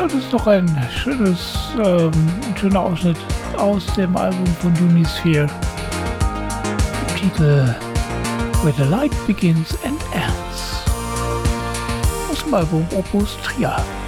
das ist doch ein schöner Ausschnitt aus dem Album von Unisphere. Titel Where the Light Begins and Ends. Aus dem Album Opus Tria.